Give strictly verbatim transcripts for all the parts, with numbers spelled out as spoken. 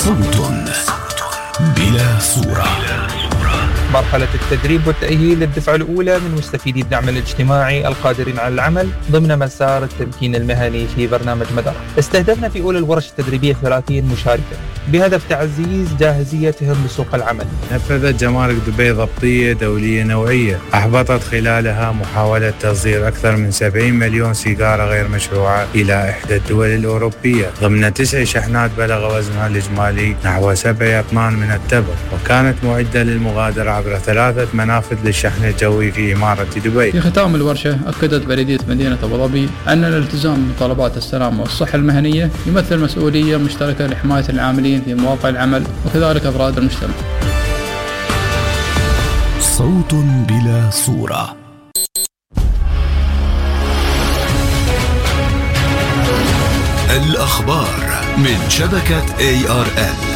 صوت بلا صورة. مرحلة التدريب والتأهيل للدفعة الأولى من مستفيدي الدعم الاجتماعي القادرين على العمل ضمن مسار التمكين المهني في برنامج مدار. استهدفنا في أولى الورش التدريبية ثلاثين مشاركة بهدف تعزيز جاهزيتهم لسوق العمل. نفذت جمارك دبي ضبطية دولية نوعية أحبطت خلالها محاولة تصدير أكثر من سبعين مليون سيجارة غير مشروعة إلى إحدى الدول الأوروبية ضمن تسع شحنات بلغ وزنها الإجمالي نحو سبع أطنان من التبغ، وكانت معدة للمغادرة عبر ثلاثة منافذ للشحن الجوي في إمارة دبي. في ختام الورشة أكدت بلدية مدينة أبو ظبي أن الالتزام بمتطلبات السلامة والصحة المهنية يمثل مسؤولية مشتركة لحماية العاملين في مواقع العمل وكذلك أفراد المجتمع. صوت بلا صورة. الأخبار من شبكة إيه آر إل.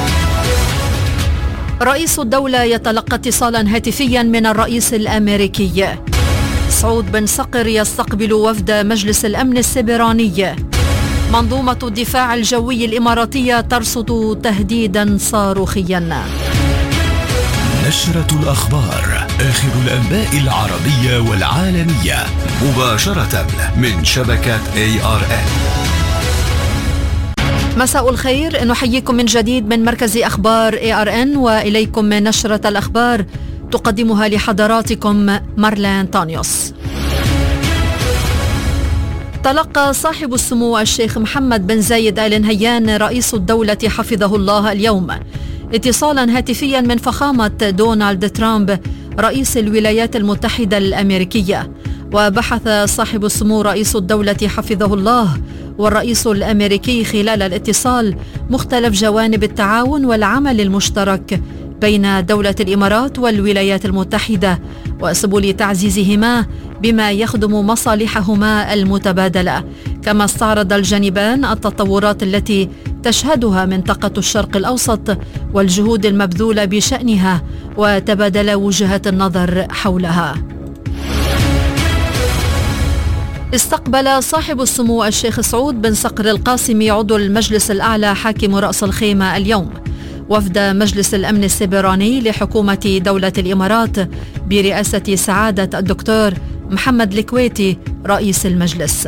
رئيس الدولة يتلقى اتصالا هاتفيا من الرئيس الأمريكي. سعود بن صقر يستقبل وفد مجلس الأمن السبراني. منظومة الدفاع الجوي الإماراتية ترصد تهديدا صاروخيا. نشرة الأخبار، آخر الأنباء العربية والعالمية مباشرة من شبكة إيه آر إل. مساء الخير، نحييكم من جديد من مركز أخبار إيه آر إن وإليكم من نشرة الأخبار تقدمها لحضراتكم مارلين تانيوس. تلقى صاحب السمو الشيخ محمد بن زايد آل نهيان رئيس الدولة حفظه الله اليوم اتصالا هاتفيا من فخامة دونالد ترامب رئيس الولايات المتحدة الأمريكية. وبحث صاحب السمو رئيس الدولة حفظه الله والرئيس الأمريكي خلال الاتصال مختلف جوانب التعاون والعمل المشترك بين دولة الإمارات والولايات المتحدة وسبل تعزيزهما بما يخدم مصالحهما المتبادلة. كما استعرض الجانبان التطورات التي تشهدها منطقة الشرق الأوسط والجهود المبذولة بشأنها وتبادل وجهات النظر حولها. استقبل صاحب السمو الشيخ سعود بن صقر القاسمي عضو المجلس الأعلى حاكم رأس الخيمة اليوم وفد مجلس الأمن السبراني لحكومة دولة الإمارات برئاسة سعادة الدكتور محمد الكويتي رئيس المجلس.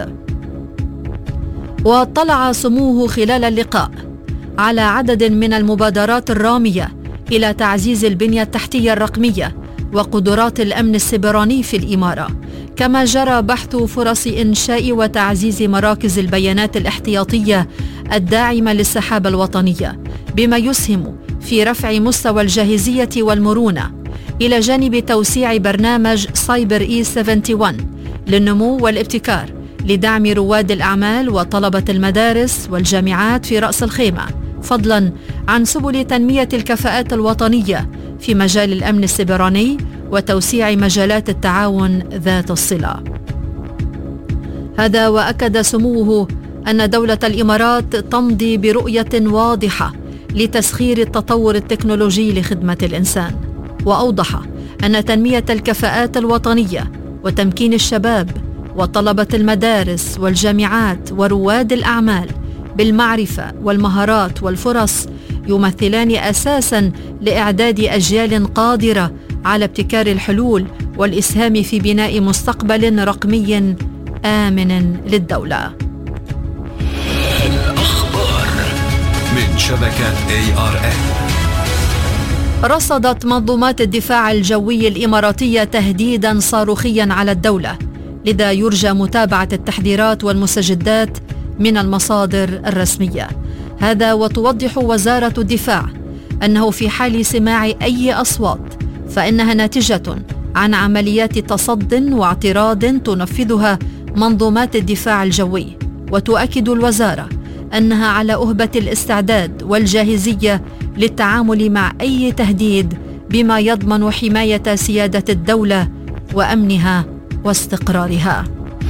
واطلع سموه خلال اللقاء على عدد من المبادرات الرامية إلى تعزيز البنية التحتية الرقمية وقدرات الأمن السبراني في الإمارة. كما جرى بحث فرص إنشاء وتعزيز مراكز البيانات الاحتياطية الداعمة للسحابة الوطنية بما يسهم في رفع مستوى الجاهزية والمرونة، إلى جانب توسيع برنامج سايبر إي واحد وسبعين للنمو والابتكار لدعم رواد الأعمال وطلبة المدارس والجامعات في رأس الخيمة، فضلاً عن سبل تنمية الكفاءات الوطنية في مجال الأمن السبراني وتوسيع مجالات التعاون ذات الصلة. هذا وأكد سموه أن دولة الإمارات تمضي برؤية واضحة لتسخير التطور التكنولوجي لخدمة الإنسان، وأوضح أن تنمية الكفاءات الوطنية وتمكين الشباب وطلبة المدارس والجامعات ورواد الأعمال بالمعرفة والمهارات والفرص يمثلان أساساً لإعداد أجيال قادرة على ابتكار الحلول والإسهام في بناء مستقبل رقمي آمن للدولة. الأخبار من شبكة إيه آر إل. رصدت منظومات الدفاع الجوي الإماراتية تهديداً صاروخياً على الدولة، لذا يرجى متابعة التحذيرات والمستجدات من المصادر الرسمية. هذا وتوضح وزارة الدفاع أنه في حال سماع أي أصوات فإنها ناتجة عن عمليات تصد واعتراض تنفذها منظومات الدفاع الجوي. وتؤكد الوزارة أنها على أهبة الاستعداد والجاهزية للتعامل مع أي تهديد بما يضمن حماية سيادة الدولة وأمنها واستقرارها.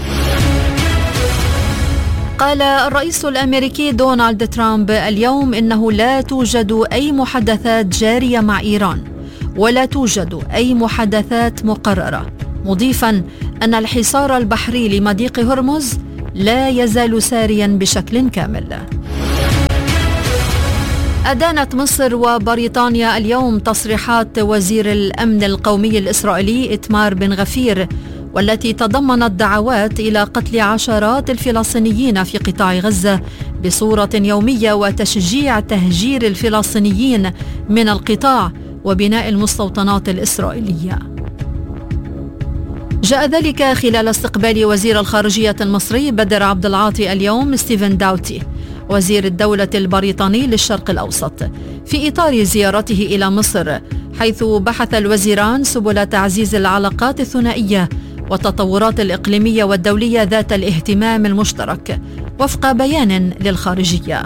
قال الرئيس الأمريكي دونالد ترامب اليوم إنه لا توجد أي محادثات جارية مع إيران ولا توجد أي محادثات مقررة، مضيفاً أن الحصار البحري لمضيق هرمز لا يزال سارياً بشكل كامل. أدانت مصر وبريطانيا اليوم تصريحات وزير الأمن القومي الإسرائيلي إيتمار بن غفير، والتي تضمنت دعوات إلى قتل عشرات الفلسطينيين في قطاع غزة بصورة يومية وتشجيع تهجير الفلسطينيين من القطاع وبناء المستوطنات الإسرائيلية. جاء ذلك خلال استقبال وزير الخارجية المصري بدر عبد العاطي اليوم ستيفن داوتي وزير الدولة البريطاني للشرق الأوسط في إطار زيارته إلى مصر، حيث بحث الوزيران سبل تعزيز العلاقات الثنائية والتطورات الإقليمية والدولية ذات الاهتمام المشترك وفق بيان للخارجية.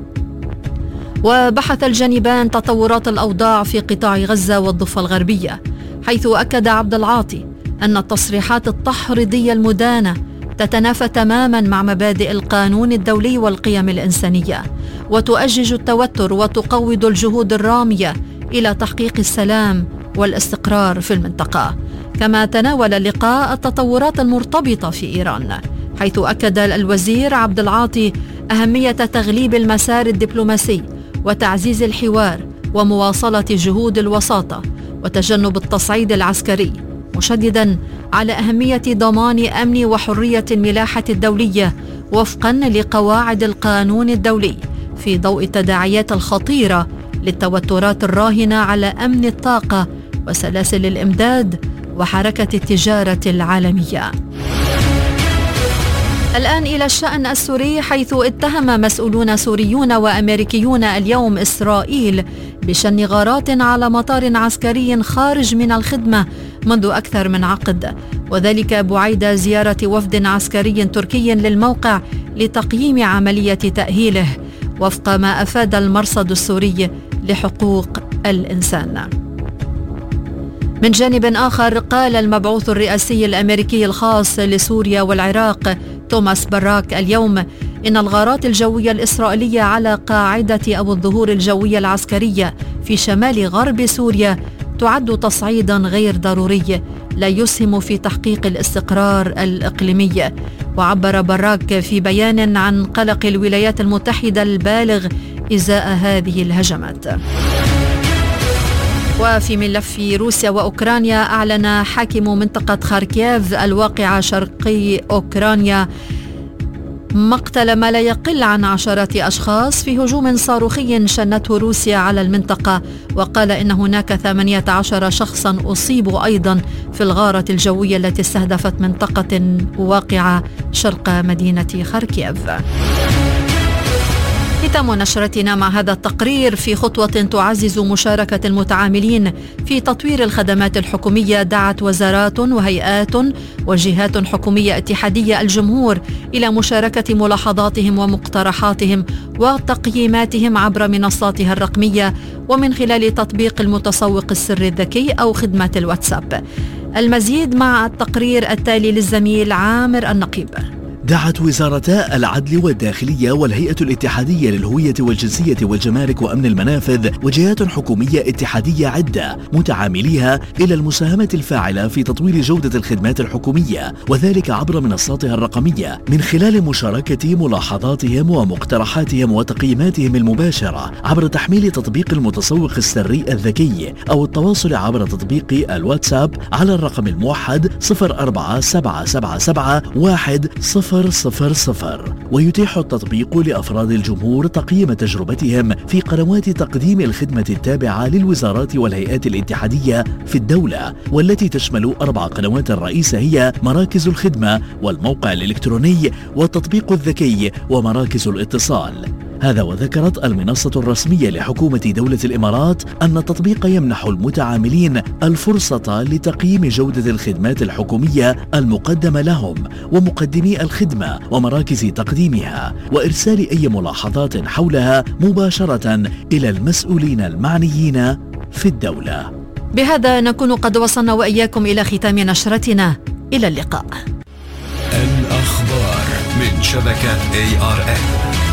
وبحث الجانبان تطورات الأوضاع في قطاع غزة والضفة الغربية، حيث أكد عبد العاطي أن التصريحات التحريضية المدانة تتنافى تماما مع مبادئ القانون الدولي والقيم الإنسانية، وتؤجج التوتر وتقوض الجهود الرامية إلى تحقيق السلام والاستقرار في المنطقة. كما تناول اللقاء التطورات المرتبطة في إيران، حيث أكد الوزير عبد العاطي أهمية تغليب المسار الدبلوماسي وتعزيز الحوار ومواصلة جهود الوساطة وتجنب التصعيد العسكري، مشددا على أهمية ضمان أمن وحرية الملاحة الدولية وفقا لقواعد القانون الدولي، في ضوء التداعيات الخطيرة للتوترات الراهنة على أمن الطاقة وسلاسل الإمداد وحركة التجارة العالمية. الآن إلى الشأن السوري، حيث اتهم مسؤولون سوريون وأمريكيون اليوم إسرائيل بشن غارات على مطار عسكري خارج من الخدمة منذ أكثر من عقد، وذلك بعيد زيارة وفد عسكري تركي للموقع لتقييم عملية تأهيله وفق ما أفاد المرصد السوري لحقوق الإنسان. من جانب آخر، قال المبعوث الرئاسي الأمريكي الخاص لسوريا والعراق توماس براك اليوم إن الغارات الجوية الإسرائيلية على قاعدة أبو الظهور الجوية العسكرية في شمال غرب سوريا تعد تصعيدا غير ضروري لا يسهم في تحقيق الاستقرار الإقليمي. وعبر براك في بيان عن قلق الولايات المتحدة البالغ إزاء هذه الهجمات. وفي ملف روسيا وأوكرانيا، أعلن حاكم منطقة خاركيف الواقعة شرقي أوكرانيا مقتل ما لا يقل عن عشرات أشخاص في هجوم صاروخي شنته روسيا على المنطقة، وقال إن هناك ثمانية عشر شخصا أصيبوا أيضا في الغارة الجوية التي استهدفت منطقة واقعة شرق مدينة خاركيف. ختام نشرتنا مع هذا التقرير. في خطوة تعزز مشاركة المتعاملين في تطوير الخدمات الحكومية، دعت وزارات وهيئات وجهات حكومية اتحادية الجمهور إلى مشاركة ملاحظاتهم ومقترحاتهم وتقييماتهم عبر منصاتها الرقمية ومن خلال تطبيق المتسوق السري الذكي أو خدمة الواتساب. المزيد مع التقرير التالي للزميل عامر النقيب. دعت وزارتا العدل والداخلية والهيئة الاتحادية للهوية والجنسية والجمارك وأمن المنافذ وجهات حكومية اتحادية عدة متعامليها إلى المساهمة الفاعلة في تطوير جودة الخدمات الحكومية، وذلك عبر منصاتها الرقمية من خلال مشاركة ملاحظاتهم ومقترحاتهم وتقييماتهم المباشرة عبر تحميل تطبيق المتسوق السري الذكي أو التواصل عبر تطبيق الواتساب على الرقم الموحد صفر أربعة سبعة سبعة سبعة واحد صفر صفر صفر. ويتيح التطبيق لأفراد الجمهور تقييم تجربتهم في قنوات تقديم الخدمة التابعة للوزارات والهيئات الاتحادية في الدولة، والتي تشمل أربع قنوات رئيسة هي مراكز الخدمة والموقع الإلكتروني والتطبيق الذكي ومراكز الاتصال. هذا وذكرت المنصة الرسمية لحكومة دولة الإمارات أن التطبيق يمنح المتعاملين الفرصة لتقييم جودة الخدمات الحكومية المقدمة لهم ومقدمي الخدمة ومراكز تقديمها، وإرسال أي ملاحظات حولها مباشرة إلى المسؤولين المعنيين في الدولة. بهذا نكون قد وصلنا وإياكم إلى ختام نشرتنا. إلى اللقاء. الأخبار من شبكة إيه آر إن.